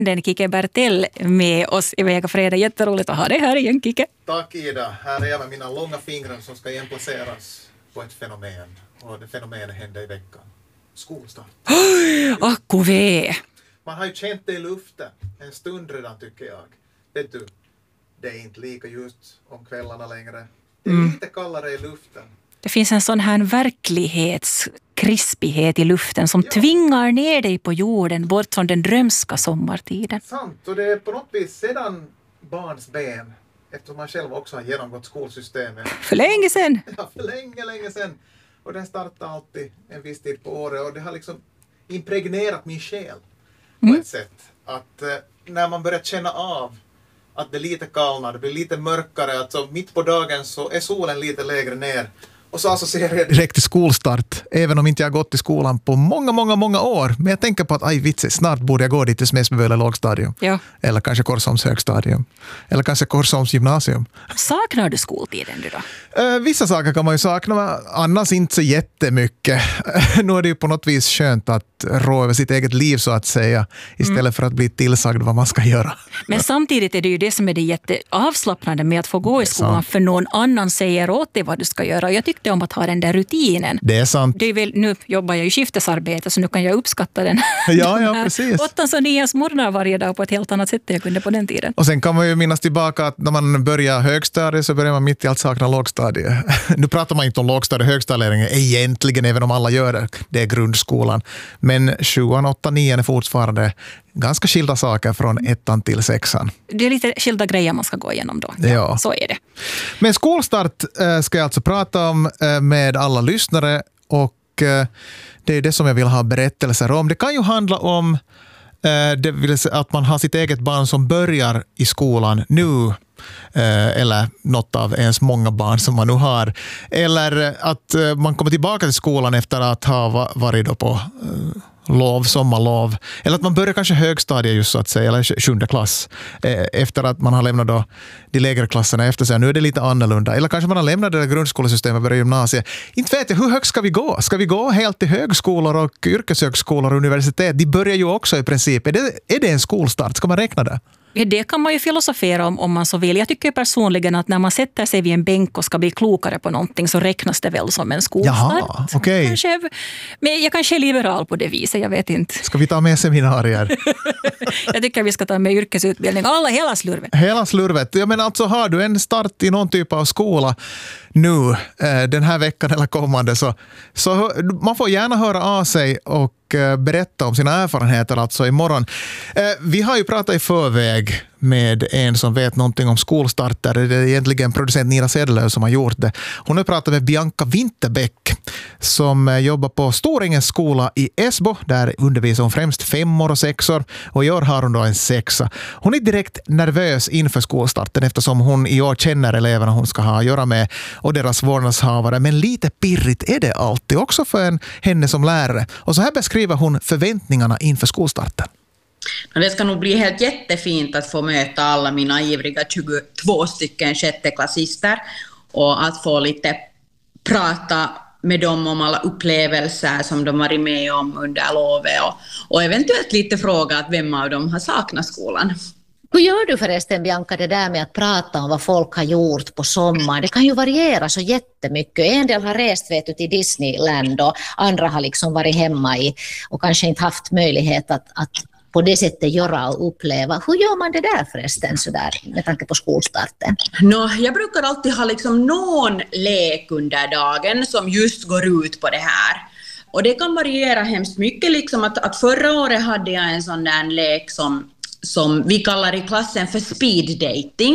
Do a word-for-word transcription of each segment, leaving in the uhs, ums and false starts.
den Kike Bertell med oss i Vega Fredag. Jätteroligt att ha dig här igen, Kike. Tack Ida. Här är jag med mina långa fingrar som ska igen placeras på ett fenomen. Och det fenomenet hände i veckan. Skolstart. Akkuve! Man har ju känt det i luften en stund redan tycker jag. Vet du, det är inte lika just om kvällarna längre. Det är mm. lite kallare i luften. Det finns en sån här verklighetskrispighet i luften som ja. tvingar ner dig på jorden bort från den drömska sommartiden. Sant, och det är på något vis sedan barns ben, eftersom man själv också har genomgått skolsystemet. För länge sedan! Ja, för länge, länge sedan. Och den startar alltid en viss tid på året och det har liksom impregnerat min själ på mm. ett sätt. Att eh, när man börjar känna av att det är lite kallare, det blir lite mörkare, alltså mitt på dagen så är solen lite lägre ner. Och så associerar jag direkt till skolstart, även om inte jag har gått i skolan på många, många, många år. Men jag tänker på att, aj vitsi, snart borde jag gå dit till Smedsbyböle lågstadium. Ja. Eller kanske Korsholms högstadium. Eller kanske Korsholms gymnasium. Saknar du skoltiden du då? Uh, vissa saker kan man ju sakna, men annars inte så jättemycket. Nu är det ju på något vis skönt att rå över sitt eget liv så att säga, istället mm. för att bli tillsagd vad man ska göra. Men samtidigt är det ju det som är det jätteavslappnande med att få gå i skolan, sant. För någon annan säger åt dig vad du ska göra. Jag tyckte om att ha den där rutinen. Det är sant. Det är väl, nu jobbar jag i skiftesarbete så nu kan jag uppskatta den. Ja, ja, precis. Åttans och nians morgnar varje dag på ett helt annat sätt än jag kunde på den tiden. Och sen kan man ju minnas tillbaka att när man börjar högstadiet så börjar man mitt i allt sakna lågstadiet. Nu pratar man inte om lågstadiet och högstadiet egentligen, även om alla gör det. Det är grundskolan. Men sjuan, åttan, nian är fortfarande ganska skilda saker från ettan till sexan. Det är lite skilda grejer man ska gå igenom då. Ja, ja. Så är det. Men skolstart äh, ska jag alltså prata om äh, med alla lyssnare och äh, det är det som jag vill ha berättelser om. Det kan ju handla om äh, det vill säga att man har sitt eget barn som börjar i skolan nu. Eller något av ens många barn som man nu har. Eller att man kommer tillbaka till skolan efter att ha varit då på lov, sommarlov. Eller att man börjar kanske högstadiet just så att säga, eller sjunde klass. Efter att man har lämnat då de lägre klasserna efter sig. Nu är det lite annorlunda. Eller kanske man har lämnat det där grundskolesystemet och börjar gymnasiet. Inte vet jag, hur högt ska vi gå? Ska vi gå helt till högskolor och yrkeshögskolor och universitet? De börjar ju också i princip. Är det, är det en skolstart? Ska man räkna det? Det kan man ju filosofera om om man så vill. Jag tycker personligen att när man sätter sig vid en bänk och ska bli klokare på någonting så räknas det väl som en skolstart. Jaha, okej. Kanske, men jag kanske är liberal på det viset, jag vet inte. Ska vi ta med seminarier? Jag tycker vi ska ta med yrkesutbildning. Alla, hela slurvet. Hela slurvet. Ja, men alltså har du en start i någon typ av skola nu den här veckan eller kommande så, så man får gärna höra av sig och berätta om sina erfarenheter alltså imorgon. Vi har ju pratat i förväg med en som vet någonting om skolstarter. Det är egentligen producent Nina Sedelöv som har gjort det. Hon har pratat med Bianca Winterbäck som jobbar på Storingens skola i Esbo. Där undervisar hon främst femmor och sexor och i år har hon då en sexa. Hon är direkt nervös inför skolstarten eftersom hon i år känner eleverna hon ska ha att göra med och deras vårdnadshavare. Men lite pirrigt är det alltid också för en, henne som lärare. Och så här beskriver hon förväntningarna inför skolstarten. Det ska nog bli helt jättefint att få möta alla mina ivriga tjugotvå stycken sjätteklassister och att få lite prata med dem om alla upplevelser som de varit med om under lovet och, och eventuellt lite fråga att vem av dem har saknat skolan. Hur gör du förresten, Bianca, det där med att prata om vad folk har gjort på sommar? Det kan ju variera så jättemycket. En del har rest vet du, till Disneyland och andra har liksom varit hemma i och kanske inte haft möjlighet att, att på det sättet göra och uppleva. Hur gör man det där förresten så där, med tanke på skolstarten? No, jag brukar alltid ha liksom någon lek under dagen som just går ut på det här. Och det kan variera hemskt mycket. Liksom att, att förra året hade jag en sån där lek som som vi kallar i klassen för speed dating.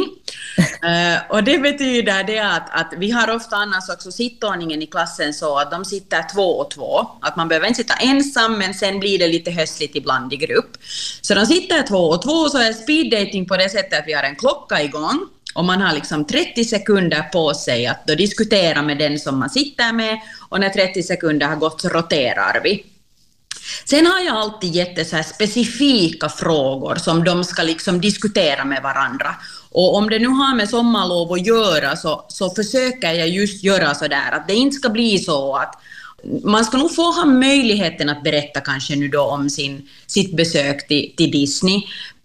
uh, och det betyder det att, att vi har ofta annars också sittordningen i klassen så att de sitter två och två. Att man behöver inte sitta ensam men sen blir det lite höstligt ibland i grupp. Så de sitter två och två så är speed dating på det sättet att vi har en klocka igång. Och man har liksom trettio sekunder på sig att då diskutera med den som man sitter med. Och när trettio sekunder har gått så roterar vi. Sen har jag alltid gett så här specifika frågor som de ska liksom diskutera med varandra. Och om det nu har med sommarlov att göra så, så försöker jag just göra så där att det inte ska bli så att man ska nog få ha möjligheten att berätta kanske nu då om sin, sitt besök till, till Disney.